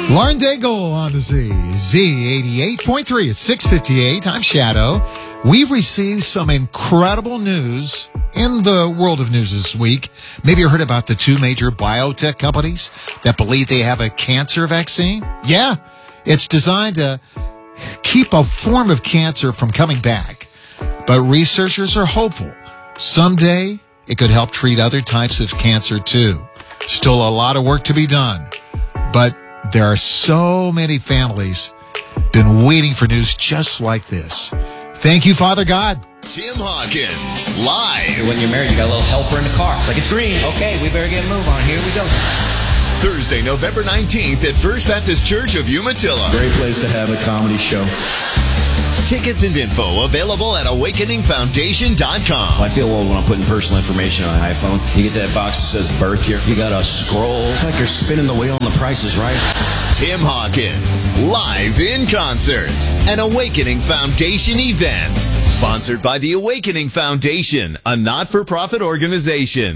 Lauren Daigle on the Z88.3 at 6:58. I'm Shadow. We received some incredible news in the world of news this week. Maybe you heard about the two major biotech companies that believe they have a cancer vaccine. Yeah, it's designed to keep a form of cancer from coming back. But researchers are hopeful someday it could help treat other types of cancer too. Still a lot of work to be done, but there are so many families been waiting for news just like this. Thank you, Father God. Tim Hawkins, live. When you're married, you got a little helper in the car. It's like, it's green. Okay, we better get a move on. Here we go. Thursday, November 19th at First Baptist Church of Umatilla. Great place to have a comedy show. Tickets and info available at awakeningfoundation.com. I feel old when I'm putting personal information on an iPhone. You get that box that says birth year. You got to scroll. It's like you're spinning the wheel and the price is right. Tim Hawkins, live in concert. An Awakening Foundation event. Sponsored by the Awakening Foundation, a not-for-profit organization.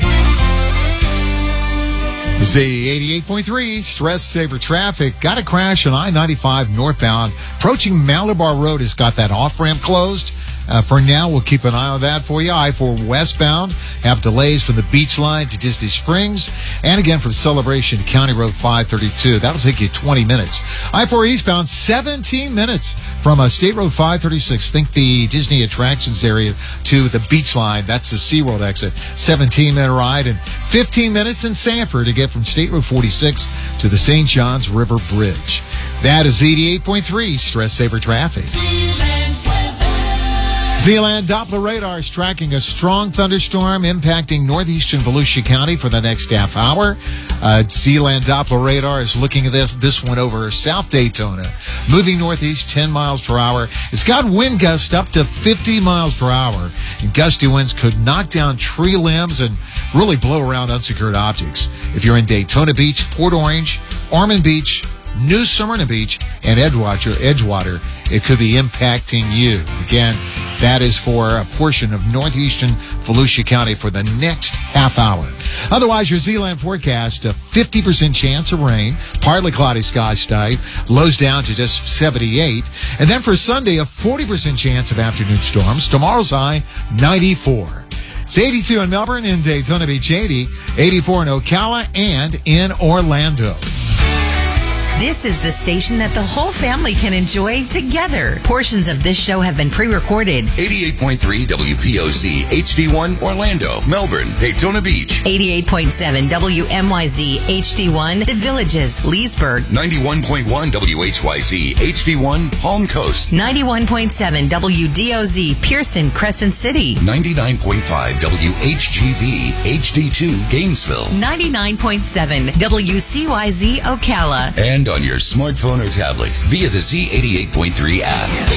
Z88.3, stress saver traffic. Got a crash on I-95 northbound. Approaching Malabar Road has got that off-ramp closed. For now, we'll keep an eye on that for you. I-4 westbound have delays from the beach line to Disney Springs. And again, from Celebration to County Road 532. That'll take you 20 minutes. I-4 eastbound, 17 minutes from State Road 536. Think the Disney attractions area to the beach line. That's the SeaWorld exit. 17-minute ride and 15 minutes in Sanford to get from State Road 46 to the St. Johns River Bridge. That is Z88.3, stress saver traffic. Zealand Doppler radar is tracking a strong thunderstorm impacting northeastern Volusia County for the next half hour. Zealand Doppler radar is looking at this one over South Daytona, moving northeast 10 miles per hour. It's got wind gusts up to 50 miles per hour, and gusty winds could knock down tree limbs and really blow around unsecured objects. If you're in Daytona Beach, Port Orange, Ormond Beach, New Smyrna Beach, and Edgewater, it could be impacting you. Again, that is for a portion of northeastern Volusia County for the next half hour. Otherwise, your Zealand forecast, a 50% chance of rain, partly cloudy skies tonight, lows down to just 78. And then for Sunday, a 40% chance of afternoon storms. Tomorrow's high, 94. It's 82 in Melbourne, in Daytona Beach 80, 84 in Ocala, and in Orlando. This is the station that the whole family can enjoy together. Portions of this show have been pre-recorded. 88.3 WPOZ HD1 Orlando, Melbourne, Daytona Beach. 88.7 WMYZ HD1 The Villages, Leesburg. 91.1 WHYZ HD1 Palm Coast. 91.7 WDOZ Pearson, Crescent City. 99.5 WHGV HD2 Gainesville. 99.7 WCYZ Ocala. And on your smartphone or tablet via the Z88.3 app.